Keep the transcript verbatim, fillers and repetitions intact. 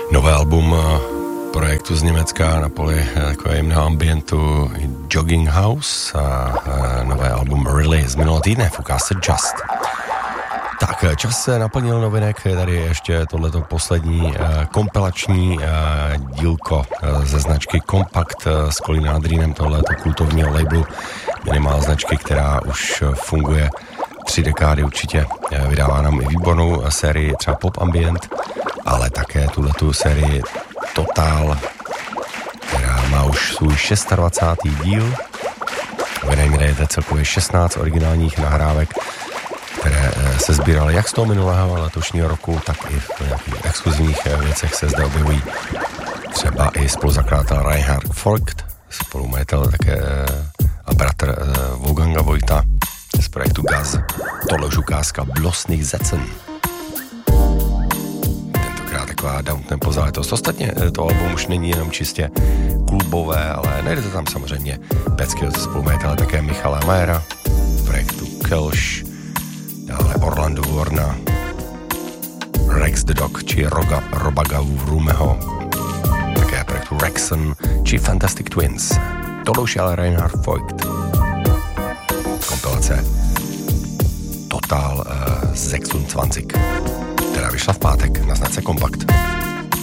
Nové album projektu z Německa na poli takového jemného ambientu Jogging House a nové album Really z minulého týdne v ukázce Just. Tak, čas se naplnil novinek, je tady ještě tohleto poslední eh, kompilační eh, dílko eh, ze značky Compact eh, s Colin Adrienem, tohleto kultovního labelu, minimál značky, která už funguje tři dekády určitě, eh, vydává nám i výbornou sérii třeba Pop Ambient, ale také tuhletu sérii Total, která má už svůj dvacátý šestý díl, ve něm jdete celkově šestnáct originálních nahrávek, které se sbíraly jak z toho minulého letošního roku, tak i v nějakých exkluzivních věcech se zde objevují třeba i spoluzakladatel Reinhard Voigt, spolumajitel také a bratr Wolfganga Voigta z projektu Gaz. Tohle už ukázka Blossných Zetzen. Tentokrát taková downtempo záležitost. Ostatně to album už není jenom čistě klubové, ale najdete tam samozřejmě pecky od spolumajitele také Michala Majera z projektu Kelš, dále Orlando Warna, Rex the Dog či Roga, Roba Gavrumeho, také projektu Rexon či Fantastic Twins. Tohle už je ale Reinhard Voigt. Kompilace Total uh, dvacet, která vyšla v pátek na značce Compact.